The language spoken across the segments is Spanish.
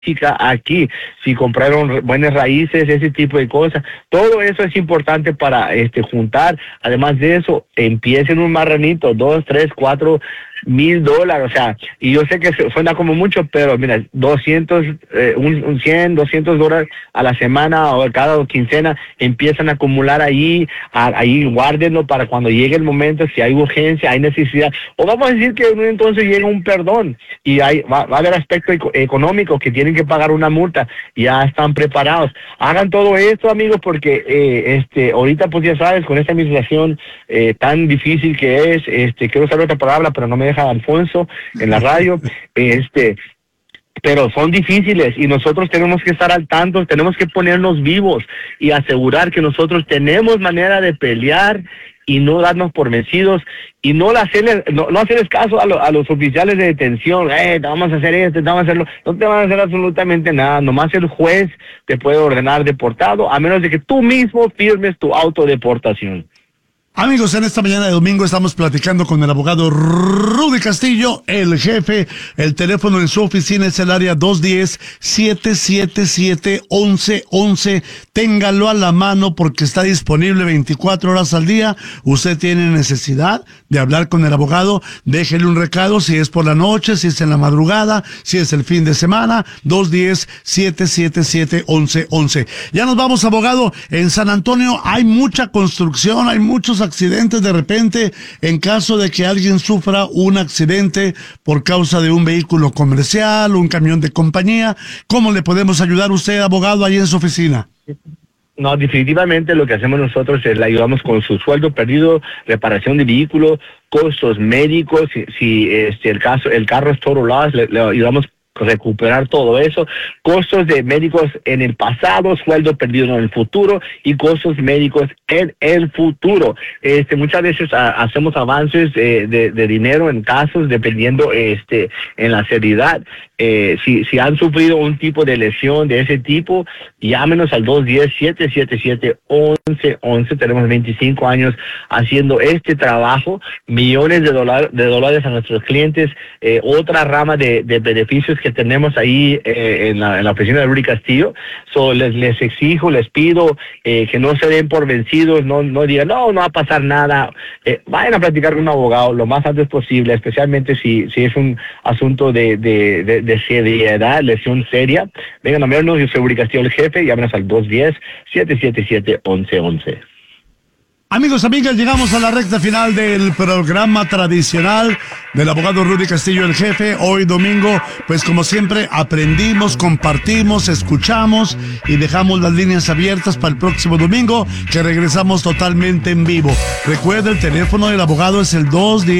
aquí, si compraron buenas raíces, ese tipo de cosas, todo eso es importante para juntar. Además de eso, empiecen un marranito, 2, 3, 4 $1,000, o sea, y yo sé que suena como mucho, pero mira, 200, un 100, $200 a la semana o cada quincena empiezan a acumular ahí guárdenlo para cuando llegue el momento, si hay urgencia, hay necesidad, o vamos a decir que en un entonces llega un perdón y va a haber aspecto económico que tienen que pagar una multa, ya están preparados. Hagan todo esto, amigos, porque ahorita pues ya sabes, con esta administración tan difícil que es, quiero usar otra palabra, pero no me deja Alfonso en la radio, pero son difíciles y nosotros tenemos que estar al tanto, tenemos que ponernos vivos y asegurar que nosotros tenemos manera de pelear y no darnos por vencidos y no hacerles caso a los oficiales de detención. Te vamos a hacer esto, te vamos a hacerlo. No te van a hacer absolutamente nada, nomás el juez te puede ordenar deportado, a menos de que tú mismo firmes tu autodeportación. Amigos, en esta mañana de domingo estamos platicando con el abogado Rudy Castillo, el jefe. El teléfono en su oficina es el área 210-777-1111. Téngalo a la mano porque está disponible 24 horas al día. Usted tiene necesidad de hablar con el abogado. Déjele un recado si es por la noche, si es en la madrugada, si es el fin de semana. 210-777-1111. Ya nos vamos, abogado. En San Antonio hay mucha construcción, hay muchos accidentes de repente. En caso de que alguien sufra un accidente por causa de un vehículo comercial, un camión de compañía, ¿cómo le podemos ayudar a usted, abogado, ahí en su oficina? No, definitivamente lo que hacemos nosotros es le ayudamos con su sueldo perdido, reparación de vehículo, costos médicos, si el carro es total loss, le ayudamos recuperar todo eso, costos de médicos en el pasado, sueldo perdido en el futuro y costos médicos en el futuro. Muchas veces hacemos avances de dinero en casos dependiendo en la seriedad. Si han sufrido un tipo de lesión de ese tipo, llámenos al 210-777-1111. Tenemos 25 años haciendo este trabajo, millones de dólares a nuestros clientes. Otra rama de beneficios que tenemos ahí en la oficina de Rudy Castillo. Les exijo, les pido que no se den por vencidos, no digan, no va a pasar nada. Vayan a platicar con un abogado lo más antes posible, especialmente si es un asunto de seriedad, lesión seria. Vengan a vernos, yo soy Rudy Castillo, el jefe, llámenos al 210-777-1111. Amigos, amigas, llegamos a la recta final del programa tradicional del abogado Rudy Castillo, el jefe. Hoy domingo, pues como siempre, aprendimos, compartimos, escuchamos y dejamos las líneas abiertas para el próximo domingo, que regresamos totalmente en vivo. Recuerda, el teléfono del abogado es el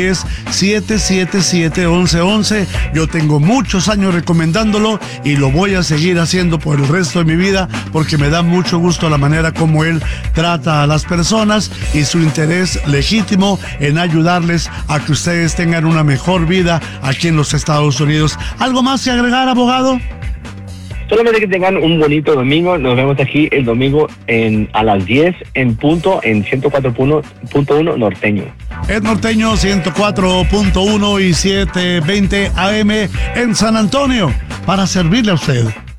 210-777-1111. Yo tengo muchos años recomendándolo y lo voy a seguir haciendo por el resto de mi vida porque me da mucho gusto la manera como él trata a las personas y su interés legítimo en ayudarles a que ustedes tengan una mejor vida aquí en los Estados Unidos. ¿Algo más que agregar, abogado? Solamente que tengan un bonito domingo. Nos vemos aquí el domingo a las 10 en punto en 104.1 Norteño. Es Norteño 104.1 y 720 AM en San Antonio para servirle a usted.